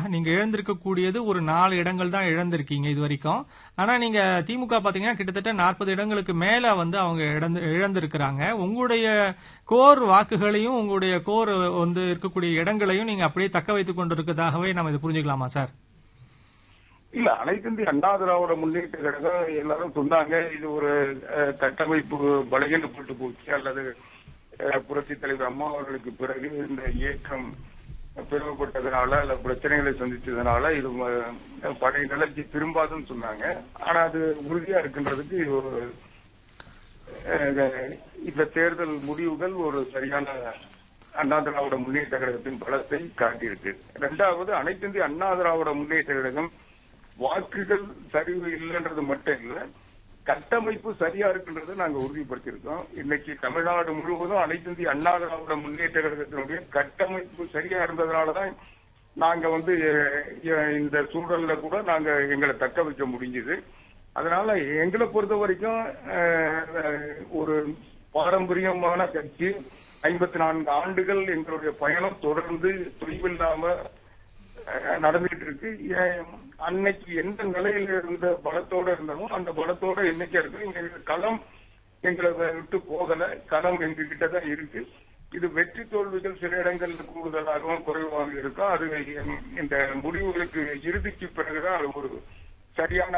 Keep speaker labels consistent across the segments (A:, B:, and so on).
A: நீங்க இழந்திருக்கக்கூடியது ஒரு 4 இடங்கள் தான் இழந்திருக்கீங்க இது வரைக்கும். ஆனா நீங்க திமுக பாத்தீங்கன்னா கிட்டத்தட்ட 40 இடங்களுக்கு மேல அவங்க இழந்திருக்கிறாங்க. உங்களுடைய கோர் வாக்குகளையும் உங்களுடைய கோர் இருக்கக்கூடிய இடங்களையும் நீங்க அப்படியே தக்க வைத்துக் கொண்டிருக்கிறதாகவே நம்ம இதை புரிஞ்சுக்கலாமா சார்?
B: இல்ல, அனைத்து இந்திய அண்ணா திராவிட முன்னேற்ற கழகம் எல்லாரும் சொன்னாங்க இது ஒரு கட்டமைப்பு பலகீனப்பட்டு போச்சு, அல்லது புரட்சி தலைவர் அம்மா அவர்களுக்கு பிறகு இந்த இயக்கம் பிளவுபட்டதுனால அல்ல பிரச்சனைகளை சந்திச்சதுனால இது பழைய நிலைக்கு திரும்பாதுன்னு சொன்னாங்க. ஆனா அது உறுதியா இருக்கின்றதுக்கு இந்த தேர்தல் முடிவுகள் ஒரு சரியான அண்ணா திராவிட முன்னேற்ற கழகத்தின் பலத்தை காட்டியிருக்கு. இரண்டாவது, அனைத்து இந்திய அண்ணா திராவிட முன்னேற்ற கழகம் வாக்குகள் சரிவு இல்லைன்றது மட்டும் இல்ல, கட்டமைப்பு சரியா இருக்குன்றதை நாங்க உறுதிப்படுத்தியிருக்கோம். இன்னைக்கு தமிழ்நாடு முழுவதும் அனைத்து இந்திய அண்ணா திராவிட முன்னேற்ற கழகத்தினுடைய கட்டமைப்பு சரியா இருந்ததுனாலதான் நாங்க இந்த சூழல்ல கூட நாங்க எங்களை தக்க வைக்க முடிஞ்சது. அதனால எங்களை பொறுத்த வரைக்கும் ஒரு பாரம்பரியமான கட்சி, 54 ஆண்டுகள் எங்களுடைய பயணம் தொடர்ந்து தொய்வில்லாம நடந்துட்டு இருக்கு. அன்னைக்கு எந்த நிலையில இருந்த பலத்தோட இருந்தமோ அந்த பலத்தோட இன்னைக்கு இருக்கு. எங்களுக்கு களம் எங்களை விட்டு போகல, களம் எங்ககிட்டதான் இருக்கு. இது வெற்றி தோல்விகள் சில இடங்கள்ல கூடுதலாகவும் குறைவாக இருக்கும். அது இந்த முடிவுகளுக்கு இறுதிக்கு பிறகுதான் அது ஒரு சரியான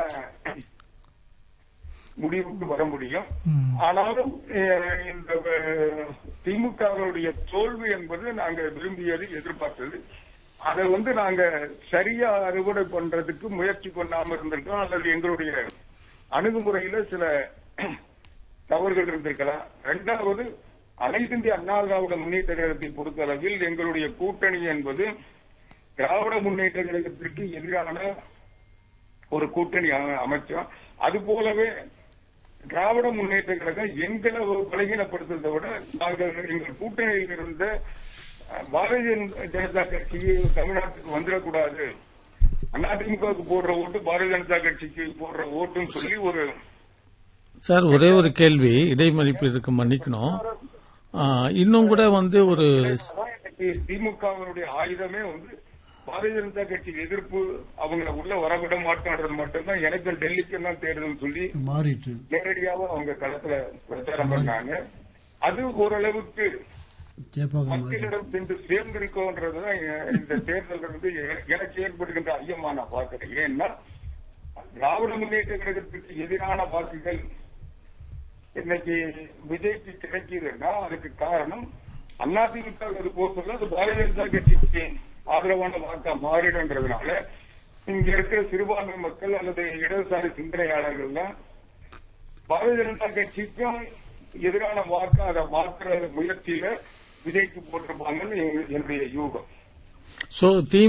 B: முடிவுக்கு வர முடியும். ஆனாலும் இந்த திமுகவுடைய தோல்வி என்பது நாங்க விரும்பியது, எதிர்பார்த்தது. அதை நாங்க சரியா அறுவடை பண்றதுக்கு முயற்சி பண்ணாம இருந்திருக்கோம், அல்லது எங்களுடைய அணுகுமுறையில சில தவறுகள் இருந்திருக்கலாம். இரண்டாவது, அனைத்து இந்திய அண்ணா திராவிட முன்னேற்ற கழகத்தை பொறுத்தளவில் எங்களுடைய கூட்டணி என்பது திராவிட முன்னேற்ற கழகத்திற்கு எதிரான ஒரு கூட்டணி அமைச்சோம். அது போலவே திராவிட முன்னேற்ற கழகம் எங்களை பலகீனப்படுத்துவதை விட நாங்கள் எங்கள் கூட்டணியில் இருந்த பாரதிய ஜனதா கட்சிக்கு தமிழ்நாட்டுக்கு வந்துடக்கூடாது, அதிமுகவுக்கு போடுற ஓட்டு பாரதிய ஜனதா கட்சிக்கு போடுற ஓட்டுன்னு சொல்லி ஒரு
C: சார் ஒரே ஒரு கேள்வி, இடைமறிப்பு இதுக்கு மன்னிக்கணும். இன்னும் கூட ஒரு
B: திமுகவினுடைய ஆயுதமே பாரதிய ஜனதா கட்சி எதிர்ப்பு, அவங்களை உள்ள வரவிட மாட்டோன்றது மட்டும்தான். எனக்கு டெல்லிக்கு தான் தேர்தல் சொல்லி மாறிட்டு நேரடியாக அவங்க களத்துல பிரச்சாரம் பண்ணாங்க. அது ஓரளவுக்கு மக்களிடம் சென்று சேர்ந்திருக்கோன்றதுதான் இந்த தேர்தல் எனக்கு ஏற்படுகின்ற ஐயமா நான் பார்க்கிறேன். ஏன்னா திராவிட முன்னேற்ற கழகத்திற்கு எதிரான வாக்குகள் இன்னைக்கு விஜய்க்கு கிடைக்குதுன்னா அதுக்கு காரணம் அதிமுக போல அது பாரதிய ஜனதா கட்சிக்கு ஆதரவான வாக்கா மாறிடுன்றதுனால இங்க இருக்கிற சிறுபான்மை மக்கள் அல்லது இடதுசாரி சிந்தனையாளர்கள் பாரதிய ஜனதா கட்சிக்கும் எதிரான வாக்கா அதை மாற்ற முயற்சியில விஜய்க்கு போட்டிருப்பாங்கன்னு என்னுடைய யூகம்.
C: சோ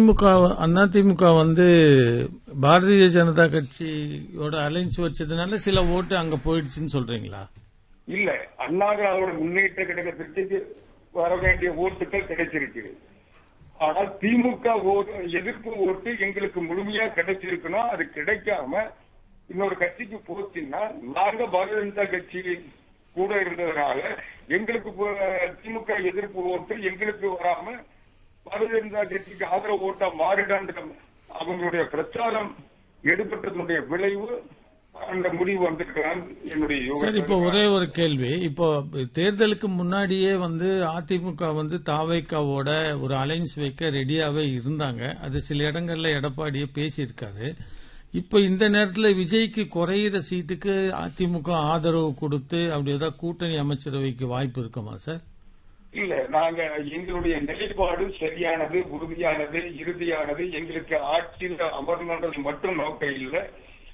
C: அதிமுக பாரதிய ஜனதா கட்சியோட அலைன்ஸ் வச்சதுனால சில ஓட்டு அங்க போயிடுச்சுன்னு சொல்றீங்களா?
B: இல்ல, அண்ணா திராவிட முன்னேற்ற கழகத்திற்கு வர வேண்டிய ஓட்டுகள் கிடைச்சிருக்கு. ஆனால் திமுக எதிர்ப்பு ஓட்டு எங்களுக்கு முழுமையா கிடைச்சிருக்கணும். அது கிடைக்காம இன்னொரு கட்சிக்கு போச்சுன்னா நாங்க பாரதிய ஜனதா கட்சி கூட இருந்ததுனால எங்களுக்கு திமுக எதிர்ப்பு ஓட்டு எங்களுக்கு வராம பாரதிய ஜனதா கட்சிக்கு ஆதரவு ஓட்டா மாறிடான்ற அவங்களுடைய பிரச்சாரம் எடுபட்டதுடைய விளைவு அந்த முடிவு வந்திருக்கிறான் என்னுடைய யோசனை.
C: சார் இப்போ ஒரே ஒரு கேள்வி, இப்போ தேர்தலுக்கு முன்னாடியே அதிமுக தாவேக்காவோட ஒரு அலைன்ஸ் வைக்க ரெடியாவே இருந்தாங்க. அது சில இடங்கள்ல எடப்பாடியே பேசியிருக்காரு. இப்ப இந்த நேரத்தில் விஜய்க்கு குறையிற சீட்டுக்கு அதிமுக ஆதரவு கொடுத்து அப்படி ஏதாவது கூட்டணி அமைச்சரவைக்கு வாய்ப்பு இருக்குமா சார்?
B: இல்ல, நாங்க எங்களுடைய நிலைப்பாடு சரியானது, உறுதியானது, இறுதியானது. எங்களுக்கு ஆட்சியில் அமர்ந்தது மட்டும் நோக்கம் இல்லை.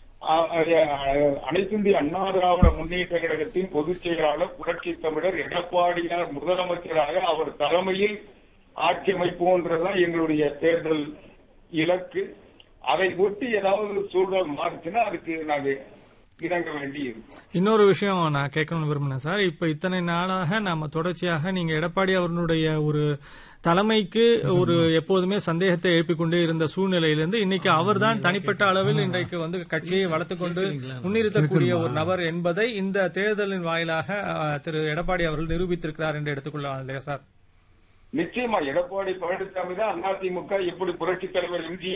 B: அனைத்து இந்திய அண்ணா திராவிட முன்னேற்ற கழகத்தின் பொதுச் செயலாளர் புரட்சி தமிழர் எடப்பாடியார் முதலமைச்சராக அவர் தலைமையில் ஆட்சி அமைப்போன்றதுதான் எங்களுடைய தேர்தல் இலக்கு. அதை ஒட்டி ஏதாவது சூழல் மாறுச்சுன்னா அதுக்கு நாங்க இறங்க வேண்டி இருக்கும்.
A: இன்னொரு விஷயம் நான் கேட்கணும்னு விரும்பினேன் சார். இப்ப இத்தனை நாளாக நாம தொடர்ச்சியாக நீங்க எடப்பாடி அவர்களுடைய ஒரு தலைமைக்கு ஒரு எப்போதுமே சந்தேகத்தை எழுப்பிக் கொண்டே இருந்த சூழ்நிலையிலிருந்து இன்னைக்கு அவர் தான் தனிப்பட்ட அளவில் இன்றைக்கு கட்சியை வளர்த்துக் கொண்டு முன்னிறுத்தக்கூடிய ஒரு நபர் என்பதை இந்த தேர்தலின் வாயிலாக திரு எடப்பாடி அவர்கள் நிரூபித்திருக்கிறார் என்று எடுத்துக்கொள்ளலாம் இல்லையா சார்?
B: நிச்சயமா எடப்பாடி பழனிசாமி தான் அதிமுக எப்படி புரட்சித் தலைவர் எம்ஜிஆர்